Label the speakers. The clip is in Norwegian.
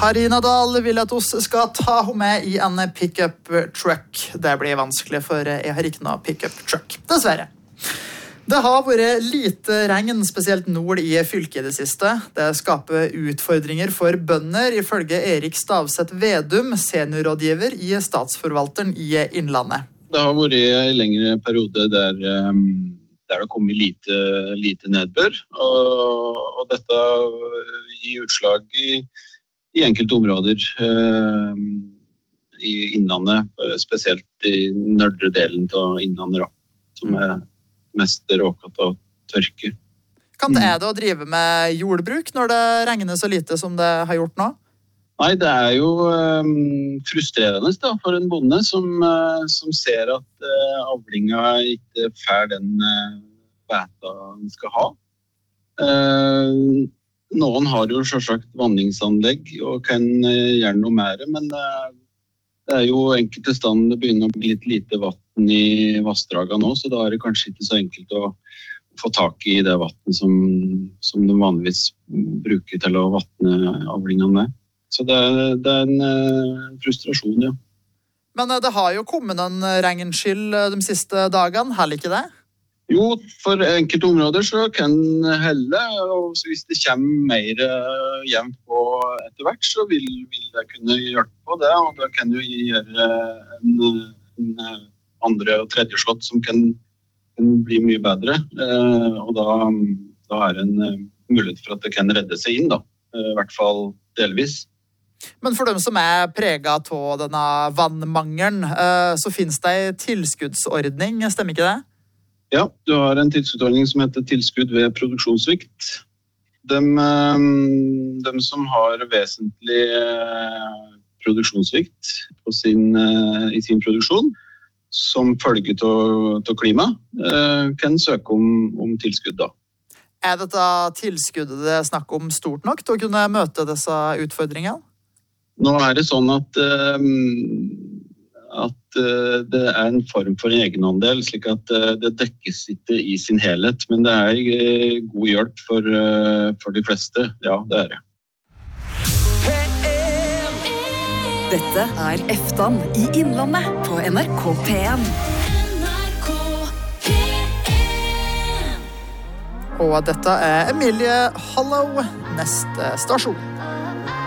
Speaker 1: Karina Dahl vil at oss skal ta henne med i en pick-up truck. Det blir vanskelig, for jeg har ikke noe pick-up truck, dessverre. Det har vært lite regn, spesielt nord i fylket i det siste. Det skaper utfordringer for bønder, ifølge Erik Stavseth Vedum, seniorrådgiver i Statsforvalteren i Innlandet.
Speaker 2: Det har vært en lengre periode der det kommer lite nedbør, og dette gir utslag i enkelte områder i Innlandet, spesielt i nørdre delen av Innlandet, som mest råket av tørke.
Speaker 1: Kan det å drive med jordbruk når det regner så lite som det har gjort nå?
Speaker 2: Nei, det jo frustrerende for en bonde som ser at avlinga ikke får den beta den skal ha. Noen har jo selvsagt vanningsanlegg og kan gjøre noe mer, men det jo enkelte stand det begynner å bli litt lite vatten i vassdragene nå, så da det kanskje ikke så enkelt å få tak i det vatten som de vanligvis bruker til å vattne avlingene med. Så det en frustrasjon, ja.
Speaker 1: Men det har jo kommet en regnskyll de siste dagene, heller ikke det?
Speaker 2: Jo, for enkelte områder så kan helle, og hvis det kommer mer jevnt på etter hvert, så vil det kunne hjelpe på det, og det kan jo gjøre en andre og tredje slått som kan bli mye bedre, og da det en mulighet for at det kan redde seg inn, i hvert fall delvis.
Speaker 1: Men for dem som preget av denne vannmangelen, så finnes det en tilskuddsordning, stemmer ikke det?
Speaker 2: Ja, du har en tilskuddsordning som heter tilskudd ved produksjonssvikt. De som har vesentlig produksjonssvikt i sin produksjon, som følge av klima, kan søke om tilskudd da.
Speaker 1: Dette tilskuddet det snakk om stort nok til å kunne møte disse utfordringene?
Speaker 2: Nå det sånn at det en form for en egenandel, slik at det dekkes ikke i sin helhet, men det god hjelp for de fleste. Ja, det det.
Speaker 3: Dette Eftan i Innlandet på NRK P1.
Speaker 1: Og dette Emilie Hollow, neste stasjon.